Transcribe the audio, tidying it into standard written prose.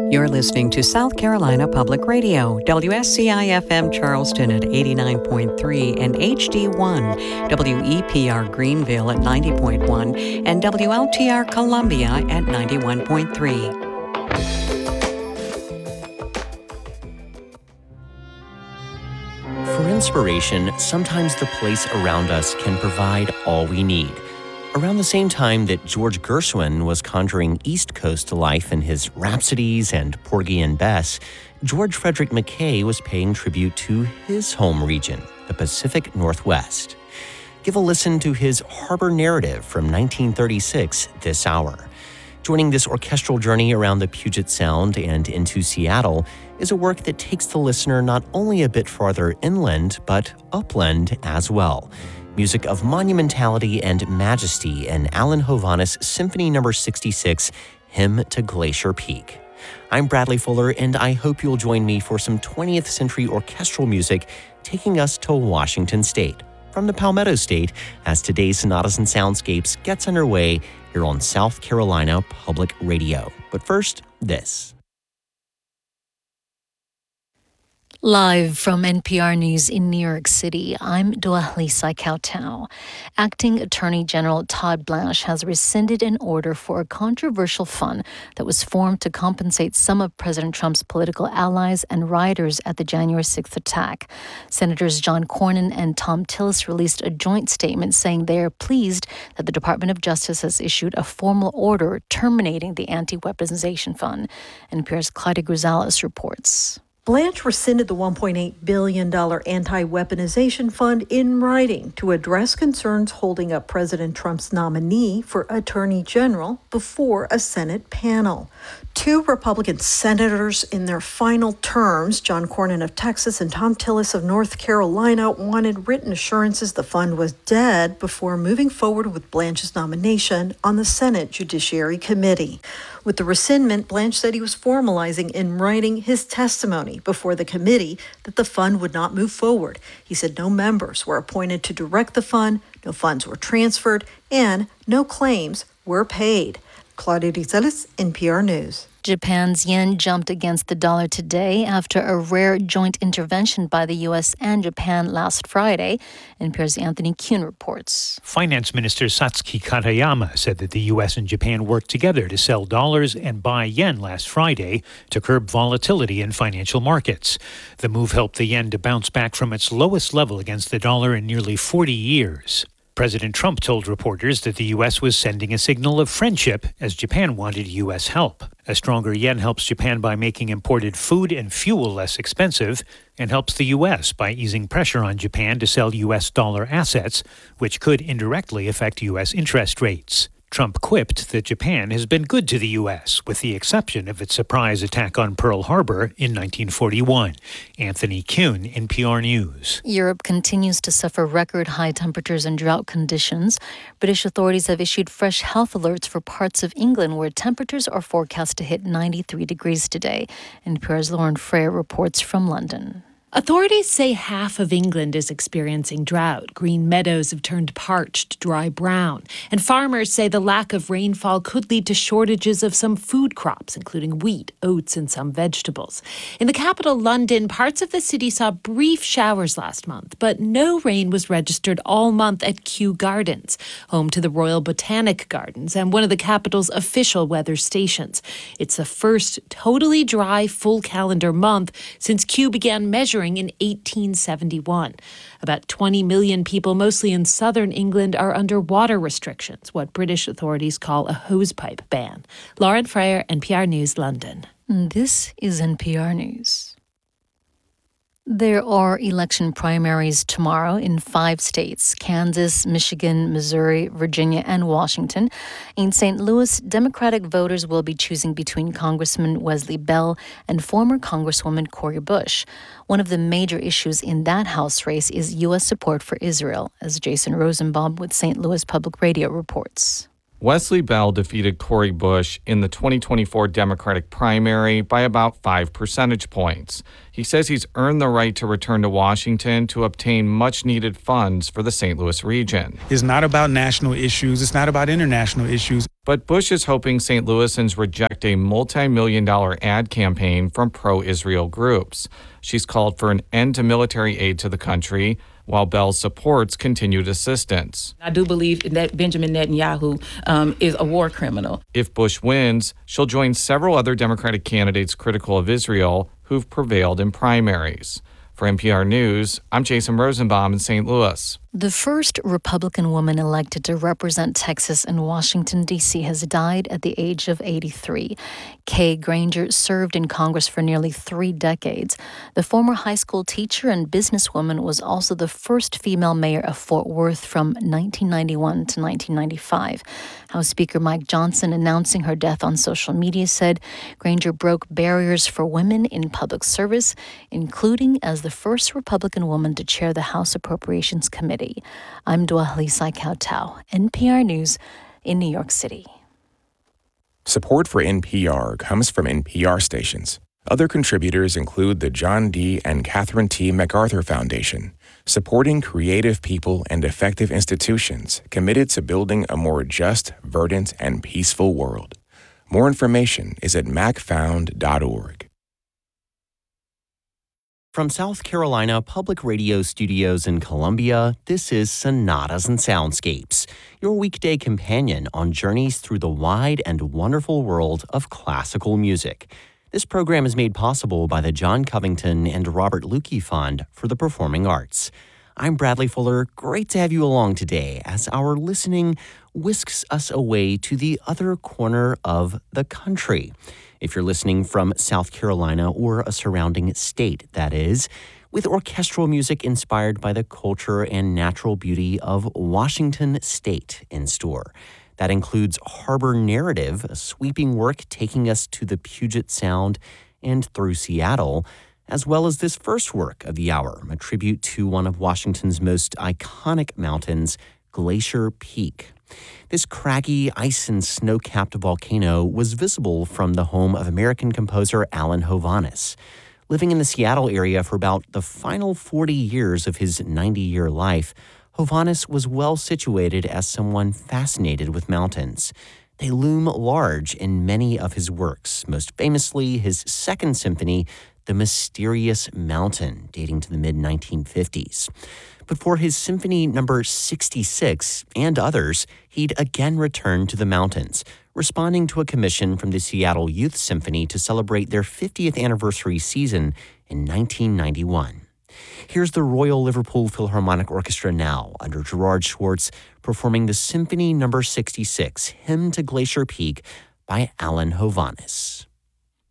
You're listening to South Carolina Public Radio, WSCI-FM Charleston at 89.3 and HD1, WEPR Greenville at 90.1, and WLTR Columbia at 91.3. For inspiration, sometimes the place around us can provide all we need. Around the same time that George Gershwin was conjuring East Coast life in his Rhapsodies and Porgy and Bess, George Frederick Mackay was paying tribute to his home region, the Pacific Northwest. Give a listen to his Harbor Narrative from 1936 this hour. Joining this orchestral journey around the Puget Sound and into Seattle is a work that takes the listener not only a bit farther inland, but upland as well. Music of monumentality and majesty in Alan Hovhaness Symphony No. 66, Hymn to Glacier Peak. I'm Bradley Fuller, and I hope you'll join me for some 20th century orchestral music taking us to Washington State, from the Palmetto State, as today's Sonatas and Soundscapes gets underway here on South Carolina Public Radio. But first, this. Live from NPR News in New York City, I'm Dua-Lisa Kautau. Acting Attorney General Todd Blanche has rescinded an order for a controversial fund that was formed to compensate some of President Trump's political allies and rioters at the January 6th attack. Senators John Cornyn and Thom Tillis released a joint statement saying they are pleased that the Department of Justice has issued a formal order terminating the anti-weaponization fund. NPR's Claudia Gonzalez reports. Blanche rescinded the $1.8 billion anti-weaponization fund in writing to address concerns holding up President Trump's nominee for Attorney General before a Senate panel. Two Republican senators in their final terms, John Cornyn of Texas and Thom Tillis of North Carolina, wanted written assurances the fund was dead before moving forward with Blanche's nomination on the Senate Judiciary Committee. With the rescindment, Blanche said he was formalizing in writing his testimony before the committee that the fund would not move forward. He said no members were appointed to direct the fund, no funds were transferred, and no claims were paid. Claudia Gonzalez, NPR News. Japan's yen jumped against the dollar today after a rare joint intervention by the U.S. and Japan last Friday. NPR's Anthony Kuhn reports. Finance Minister Satsuki Katayama said that the U.S. and Japan worked together to sell dollars and buy yen last Friday to curb volatility in financial markets. The move helped the yen to bounce back from its lowest level against the dollar in nearly 40 years. President Trump told reporters that the U.S. was sending a signal of friendship as Japan wanted U.S. help. A stronger yen helps Japan by making imported food and fuel less expensive and helps the U.S. by easing pressure on Japan to sell U.S. dollar assets, which could indirectly affect U.S. interest rates. Trump quipped that Japan has been good to the U.S., with the exception of its surprise attack on Pearl Harbor in 1941. Anthony Kuhn, NPR News. Europe continues to suffer record high temperatures and drought conditions. British authorities have issued fresh health alerts for parts of England where temperatures are forecast to hit 93 degrees today. NPR's Lauren Freyer reports from London. Authorities say half of England is experiencing drought. Green meadows have turned parched, dry brown. And farmers say the lack of rainfall could lead to shortages of some food crops, including wheat, oats, and some vegetables. In the capital, London, parts of the city saw brief showers last month, but no rain was registered all month at Kew Gardens, home to the Royal Botanic Gardens and one of the capital's official weather stations. It's the first totally dry full calendar month since Kew began measuring in 1871. About 20 million people, mostly in southern England, are under water restrictions, what British authorities call a hosepipe ban. Lauren Freyer, NPR News, London. This is NPR News. There are election primaries tomorrow in 5 states: Kansas, Michigan, Missouri, Virginia, and Washington. In St. Louis, Democratic voters will be choosing between Congressman Wesley Bell and former Congresswoman Cori Bush. One of the major issues in that House race is U.S. support for Israel, as Jason Rosenbaum with St. Louis Public Radio reports. Wesley Bell defeated Cori Bush in the 2024 Democratic primary by about 5 percentage points. He says he's earned the right to return to Washington to obtain much-needed funds for the St. Louis region. It's not about national issues. It's not about international issues. But Bush is hoping St. Louisans reject a multi-million-dollar ad campaign from pro-Israel groups. She's called for an end to military aid to the country, while Bell supports continued assistance. I do believe that Benjamin Netanyahu is a war criminal. If Bush wins, she'll join several other Democratic candidates critical of Israel who've prevailed in primaries. For NPR News, I'm Jason Rosenbaum in St. Louis. The first Republican woman elected to represent Texas in Washington, D.C. has died at the age of 83. Kay Granger served in Congress for nearly 3 decades. The former high school teacher and businesswoman was also the first female mayor of Fort Worth from 1991 to 1995. House Speaker Mike Johnson, announcing her death on social media, said Granger broke barriers for women in public service, including as the first Republican woman to chair the House Appropriations Committee. I'm Dua Lisai Kautau, NPR News in New York City. Support for NPR comes from NPR stations. Other contributors include the John D. and Catherine T. MacArthur Foundation, supporting creative people and effective institutions committed to building a more just, verdant, and peaceful world. More information is at macfound.org. From South Carolina Public Radio Studios in Columbia, this is Sonatas and Soundscapes, your weekday companion on journeys through the wide and wonderful world of classical music. This program is made possible by the John Covington and Robert Lukey Fund for the Performing Arts. I'm Bradley Fuller. Great to have you along today as our listening whisks us away to the other corner of the country. If you're listening from South Carolina or a surrounding state, that is, with orchestral music inspired by the culture and natural beauty of Washington State in store. That includes Harbor Narrative, a sweeping work taking us to the Puget Sound and through Seattle, as well as this first work of the hour, a tribute to one of Washington's most iconic mountains, Glacier Peak. This craggy, ice and snow-capped volcano was visible from the home of American composer Alan Hovhaness. Living in the Seattle area for about the final 40 years of his 90-year life, Hovhaness was well situated as someone fascinated with mountains. They loom large in many of his works, most famously his Second Symphony, The Mysterious Mountain, dating to the mid-1950s. But for his Symphony No. 66 and others, he'd again return to the mountains, responding to a commission from the Seattle Youth Symphony to celebrate their 50th anniversary season in 1991. Here's the Royal Liverpool Philharmonic Orchestra now, under Gerard Schwartz, performing the Symphony No. 66, Hymn to Glacier Peak by Alan Hovhaness.